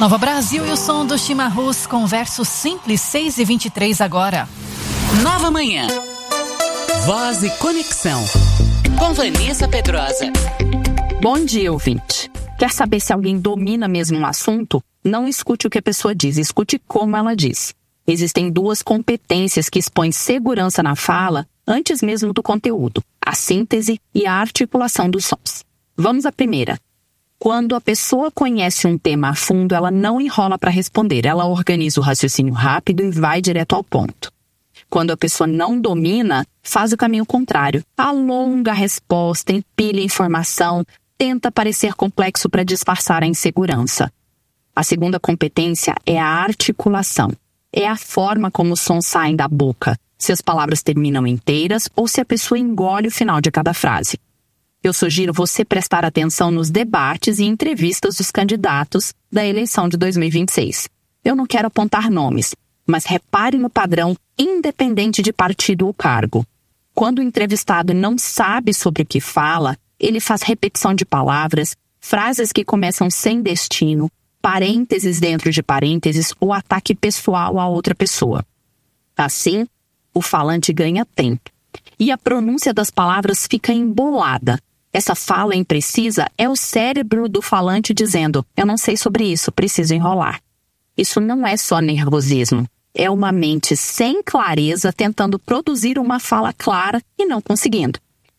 Nova Brasil e o som do Chimarrus com verso simples, 6h23 agora. Nova Manhã. Voz e Conexão. Com Vanessa Pedrosa. Bom dia, ouvinte. Quer saber se alguém domina mesmo um assunto? Não escute o que a pessoa diz, escute como ela diz. Existem duas competências que expõem segurança na fala antes mesmo do conteúdo: a síntese e a articulação dos sons. Vamos à primeira. Quando a pessoa conhece um tema a fundo, ela não enrola para responder, ela organiza o raciocínio rápido e vai direto ao ponto. Quando a pessoa não domina, faz o caminho contrário, alonga a resposta, empilha informação, tenta parecer complexo para disfarçar a insegurança. A segunda competência é a articulação. É a forma como os sons saem da boca, se as palavras terminam inteiras ou se a pessoa engole o final de cada frase. Eu sugiro você prestar atenção nos debates e entrevistas dos candidatos da eleição de 2026. Eu não quero apontar nomes, mas repare no padrão independente de partido ou cargo. Quando o entrevistado não sabe sobre o que fala, ele faz repetição de palavras, frases que começam sem destino, parênteses dentro de parênteses ou ataque pessoal a outra pessoa. Assim, o falante ganha tempo. E a pronúncia das palavras fica embolada. Essa fala imprecisa é o cérebro do falante dizendo: eu não sei sobre isso, preciso enrolar. Isso não é só nervosismo. É uma mente sem clareza tentando produzir uma fala clara e não conseguindo.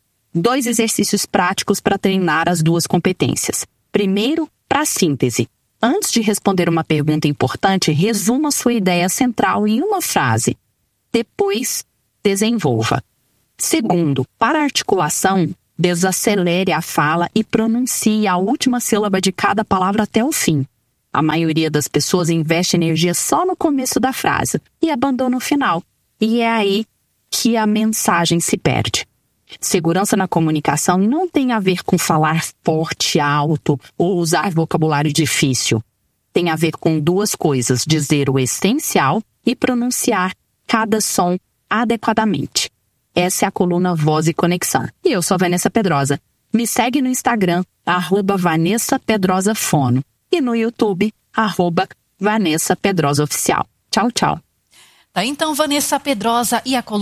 2 exercícios práticos para treinar as duas competências. Primeiro, para a síntese. Antes de responder uma pergunta importante, resuma sua ideia central em uma frase. Depois, desenvolva. Segundo, para a articulação, desacelere a fala e pronuncie a última sílaba de cada palavra até o fim. A maioria das pessoas investe energia só no começo da frase e abandona o final. E é aí que a mensagem se perde. Segurança na comunicação não tem a ver com falar forte, alto ou usar vocabulário difícil. Tem a ver com 2 coisas: dizer o essencial e pronunciar cada som adequadamente. Essa é a coluna Voz e Conexão. E eu sou a Vanessa Pedrosa. Me segue no Instagram, @VanessaPedrosaFono. E no YouTube, @VanessaPedrosaOficial. Tchau, tchau. Tá, então, Vanessa Pedrosa e a coluna